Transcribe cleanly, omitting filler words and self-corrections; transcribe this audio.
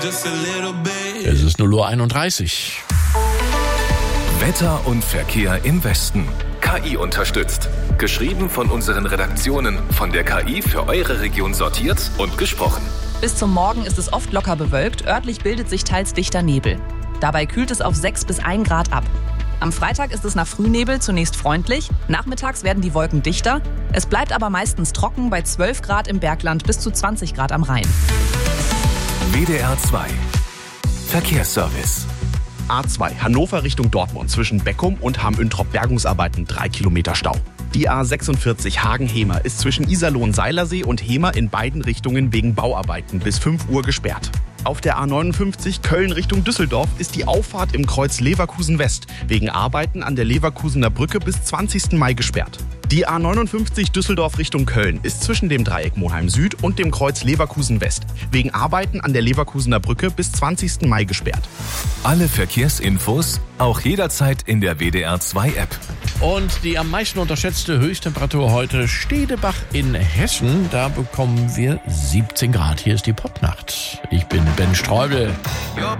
Es ist 0:31 Uhr. Wetter und Verkehr im Westen. KI unterstützt. Geschrieben von unseren Redaktionen, von der KI für eure Region sortiert und gesprochen. Bis zum Morgen ist es oft locker bewölkt, örtlich bildet sich teils dichter Nebel. Dabei kühlt es auf 6 bis 1 Grad ab. Am Freitag ist es nach Frühnebel zunächst freundlich, nachmittags werden die Wolken dichter. Es bleibt aber meistens trocken bei 12 Grad im Bergland bis zu 20 Grad am Rhein. WDR 2 Verkehrsservice. A2 Hannover Richtung Dortmund zwischen Beckum und Hamm-Üntrop Bergungsarbeiten 3 Kilometer Stau. Die A46 Hagen-Hemer ist zwischen Iserlohn-Seilersee und Hemer in beiden Richtungen wegen Bauarbeiten bis 5 Uhr gesperrt. Auf der A59 Köln Richtung Düsseldorf ist die Auffahrt im Kreuz Leverkusen West wegen Arbeiten an der Leverkusener Brücke bis 20. Mai gesperrt. Die A59 Düsseldorf Richtung Köln ist zwischen dem Dreieck Monheim Süd und dem Kreuz Leverkusen West wegen Arbeiten an der Leverkusener Brücke bis 20. Mai gesperrt. Alle Verkehrsinfos auch jederzeit in der WDR 2 App. Und die am meisten unterschätzte Höchsttemperatur heute Stedebach in Hessen. Da bekommen wir 17 Grad. Hier ist die Popnacht. Ich bin Ben Streubel.